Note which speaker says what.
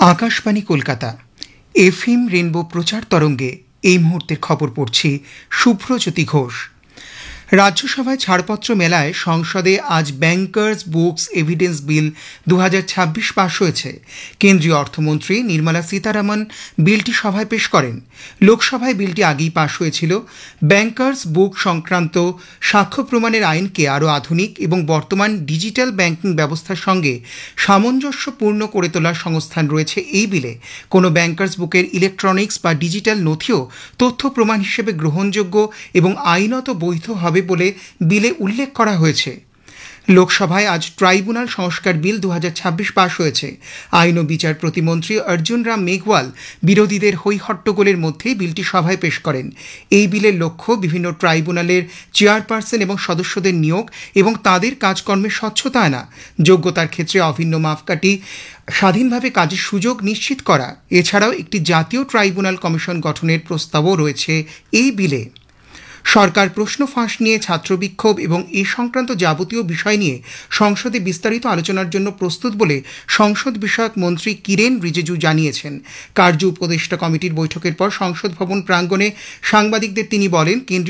Speaker 1: Akashvani Kolkata FM rainbow প্রচার তরঙ্গে এই মুহূর্তের খবর পড়ছি শুভ্রজ্যোতি ঘোষ। রাজ্যসভায় ছাড়পত্র মেলায় সংসদে আজ ব্যাংকার্স বুকস এভিডেন্স বিল 2026 পাশ হয়েছে। কেন্দ্রীয় অর্থমন্ত্রী নির্মলা সীতারামন বিলটি সভায় পেশ করেন। লোকসভায় বিলটি আগেই পাশ হয়েছিল। ব্যাংকার্স বুক সংক্রান্ত সাক্ষ্য প্রমাণের আইনকে আরও আধুনিক এবং বর্তমান ডিজিটাল ব্যাংকিং ব্যবস্থার সঙ্গে সামঞ্জস্যপূর্ণ করে তোলার সংস্থান রয়েছে এই বিলে। কোনো ব্যাংকার্স বুকের ইলেকট্রনিক্স বা ডিজিটাল নথিও তথ্য প্রমাণ হিসেবে গ্রহণযোগ্য এবং আইনত বৈধ হবে বলে বিলে উল্লেখ করা হয়েছে। লোকসভায় আজ ট্রাইব্যুনাল সংস্কার বিল 2026 পাশ হয়েছে। আইন ও বিচার প্রতিমন্ত্রী অর্জুন রাম মেঘওয়াল বিরোধীদের হইহট্টগোলের মধ্যেই বিলটি সভায় পেশ করেন। এই বিলের লক্ষ্য বিভিন্ন ট্রাইব্যুনালের চেয়ারপারসন এবং সদস্যদের নিয়োগ এবং তাদের কাজকর্মের স্বচ্ছতা আনা, যোগ্যতার ক্ষেত্রে অভিন্ন মাপকাঠি, স্বাধীনভাবে কাজের সুযোগ নিশ্চিত করা। এছাড়াও একটি জাতীয় ট্রাইব্যুনাল কমিশন গঠনের প্রস্তাবও রয়েছে এই বিলে। সরকার প্রশ্ন ফাঁস নিয়ে ছাত্র বিক্ষোভ এবং এ সংক্রান্ত যাবতীয় বিষয় নিয়ে সংসদে বিস্তারিত আলোচনার জন্য প্রস্তুত বলে সংসদ বিষয়ক মন্ত্রী কিরেন রিজিজু জানিয়েছেন। কার্য উপদেষ্টা কমিটির বৈঠকের পর সংসদ ভবন প্রাঙ্গণে সাংবাদিকদের তিনি বলেন,